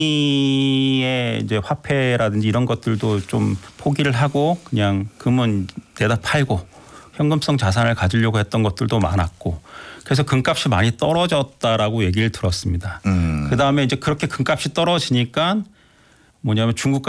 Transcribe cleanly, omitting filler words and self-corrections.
금리의 이제 화폐라든지 이런 것들도 좀 포기를 하고 그냥 금은 내다 팔고 현금성 자산을 가지려고 했던 것들도 많았고 그래서 금값이 많이 떨어졌다라고 얘기를 들었습니다. 그다음에 이제 그렇게 금값이 떨어지니까 뭐냐면 중국